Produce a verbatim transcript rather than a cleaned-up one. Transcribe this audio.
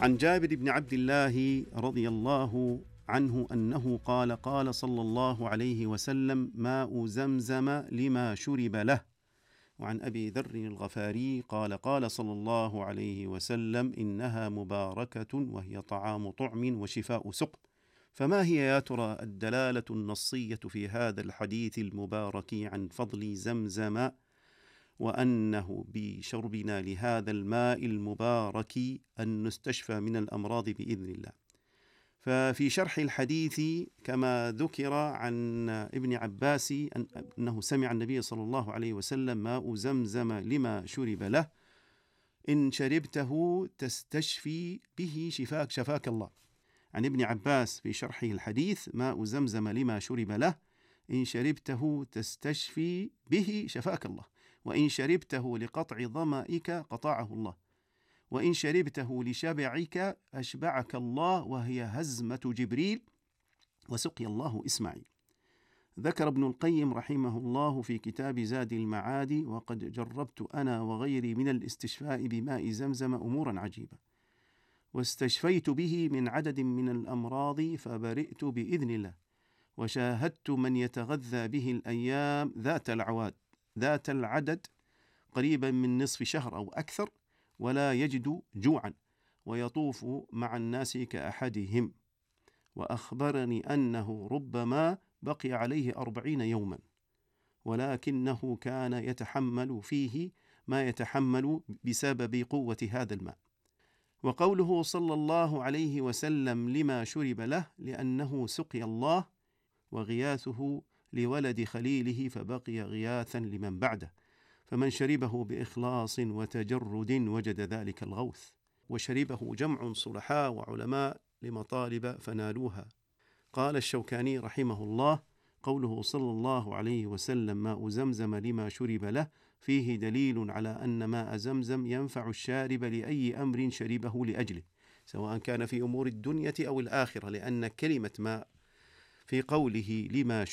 عن جابر بن عبد الله رضي الله عنه أنه قال قال صلى الله عليه وسلم: ماء زمزم لما شرب له. وعن أبي ذر الغفاري قال قال صلى الله عليه وسلم: إنها مباركة وهي طعام طعم وشفاء سقم. فما هي يا ترى الدلالة النصية في هذا الحديث المبارك عن فضل زمزم، وأنه بشربنا لهذا الماء المبارك أن نستشفى من الأمراض بإذن الله؟ ففي شرح الحديث كما ذكر عن ابن عباس أنه سمع النبي صلى الله عليه وسلم: ماء زمزم لما شرب له، إن شربته تستشفي به شفاك شفاك الله. عن ابن عباس في شرحه الحديث: ماء زمزم لما شرب له، إن شربته تستشفي به شفاك الله، وإن شربته لقطع ظمئك قطعه الله، وإن شربته لشبعك أشبعك الله، وهي هزمة جبريل وسقي الله إسماعيل. ذكر ابن القيم رحمه الله في كتاب زاد المعاد: وقد جربت أنا وغيري من الاستشفاء بماء زمزم أمورا عجيبة، واستشفيت به من عدد من الأمراض فبرئت بإذن الله، وشاهدت من يتغذى به الأيام ذات العواد ذات العدد قريبا من نصف شهر أو أكثر، ولا يجد جوعا، ويطوف مع الناس كأحدهم. وأخبرني أنه ربما بقي عليه أربعين يوما، ولكنه كان يتحمل فيه ما يتحمل بسبب قوة هذا الماء. وقوله صلى الله عليه وسلم: لما شرب له، لأنه سقي الله، وغياثه لولد خليله فبقي غياثا لمن بعده، فمن شربه بإخلاص وتجرد وجد ذلك الغوث. وشربه جمع صلحاء وعلماء لمطالب فنالوها. قال الشوكاني رحمه الله: قوله صلى الله عليه وسلم: ماء زمزم لما شرب له، فيه دليل على أن ماء زمزم ينفع الشارب لأي أمر شربه لأجله، سواء كان في أمور الدنيا أو الآخرة، لأن كلمة ماء في قوله لما